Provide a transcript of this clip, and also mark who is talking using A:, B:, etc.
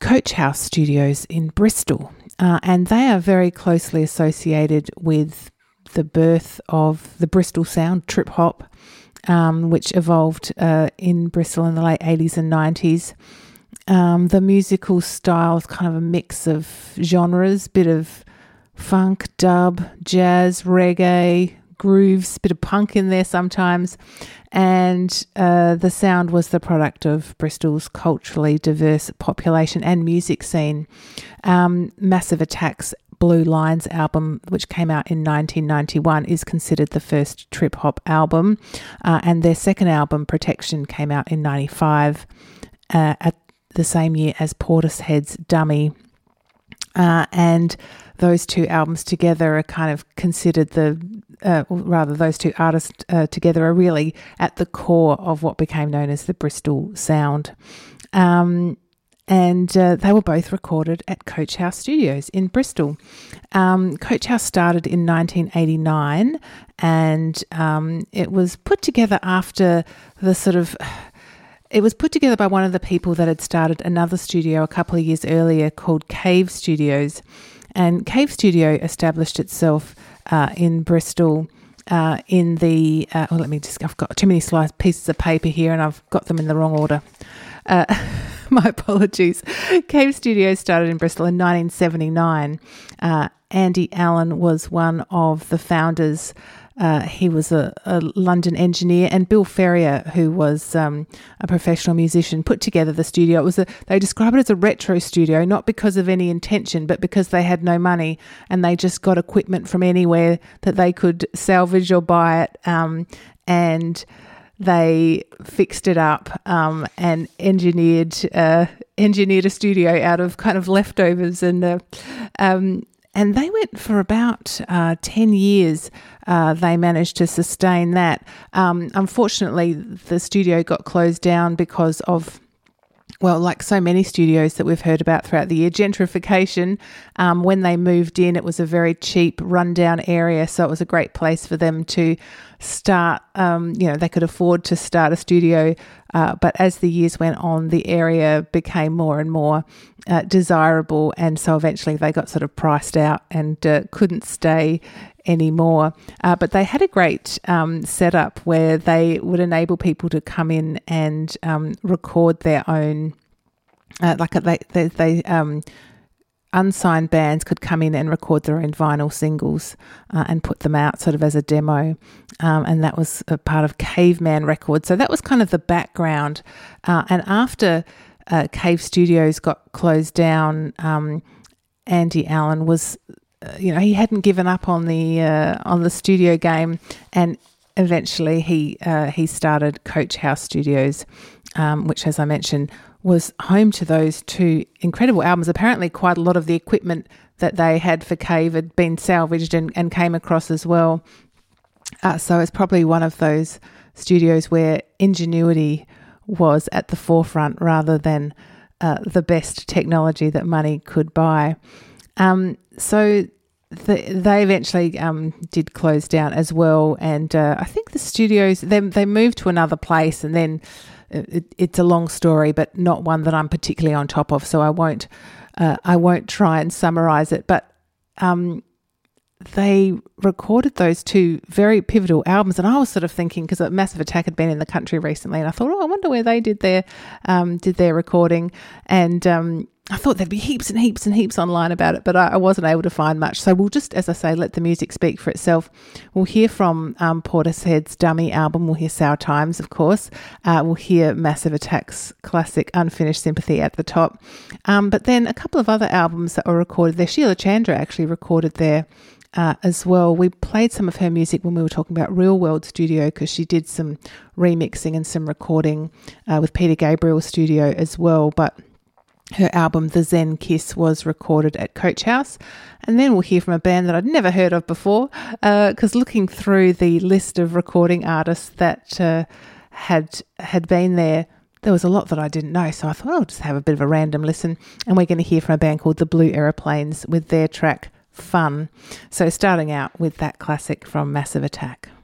A: Coach House Studios in Bristol, and they are very closely associated with the birth of the Bristol sound, trip hop, which evolved in Bristol in the late 80s and 90s. The musical style is kind of a mix of genres, bit of funk, dub, jazz, reggae, grooves, bit of punk in there sometimes. And the sound was the product of Bristol's culturally diverse population and music scene. Massive Attack's Blue Lines album, which came out in 1991, is considered the first trip hop album, and their second album, Protection, came out in 95, at the same year as Portishead's Dummy, and those two albums together are kind of considered those two artists together are really at the core of what became known as the Bristol sound. And they were both recorded at Coach House Studios in Bristol. Coach House started in 1989, and it was put together after it was put together by one of the people that had started another studio a couple of years earlier called Cave Studios. And Cave Studio established itself in Bristol in the... I've got too many pieces of paper here and I've got them in the wrong order. My apologies. Cave Studios started in Bristol in 1979. Andy Allen was one of the founders. He was a London engineer, and Bill Ferrier, who was a professional musician, put together the studio. They describe it as a retro studio, not because of any intention, but because they had no money and they just got equipment from anywhere that they could salvage or buy it, and they fixed it up and engineered a studio out of kind of leftovers, and they went for about 10 years. They managed to sustain that. Unfortunately, the studio got closed down because of, well, like so many studios that we've heard about throughout the year, gentrification. When they moved in, it was a very cheap, rundown area, so it was a great place for them to start. They could afford to start a studio, but as the years went on, the area became more and more desirable, and so eventually they got sort of priced out and couldn't stay anymore. But they had a great setup where they would enable people to come in and record their own, unsigned bands could come in and record their own vinyl singles and put them out sort of as a demo. And that was a part of Caveman Records. So that was kind of the background. And after Cave Studios got closed down, Andy Allen was, he hadn't given up on the studio game, and eventually he started Coach House Studios, which, as I mentioned, was home to those two incredible albums. Apparently quite a lot of the equipment that they had for Cave had been salvaged and came across as well. So it's probably one of those studios where ingenuity was at the forefront rather than the best technology that money could buy. So they eventually did close down as well, and I think the studios, they moved to another place, and then it's a long story, but not one that I'm particularly on top of, so I won't try and summarize it. But they recorded those two very pivotal albums, and I was sort of thinking, because Massive Attack had been in the country recently, and I thought, I wonder where they did their recording, and I thought there'd be heaps and heaps and heaps online about it, but I wasn't able to find much. So we'll just, as I say, let the music speak for itself. We'll hear from Portishead's Dummy album. We'll hear Sour Times, of course. We'll hear Massive Attack's classic Unfinished Sympathy at the top. But then a couple of other albums that were recorded there. Sheila Chandra actually recorded there as well. We played some of her music when we were talking about Real World Studio, because she did some remixing and some recording with Peter Gabriel's studio as well. But her album, The Zen Kiss, was recorded at Coach House. And then we'll hear from a band that I'd never heard of before, because looking through the list of recording artists that had been there, there was a lot that I didn't know. So I thought I'll just have a bit of a random listen. And we're going to hear from a band called The Blue Aeroplanes with their track Fun. So starting out with that classic from Massive Attack.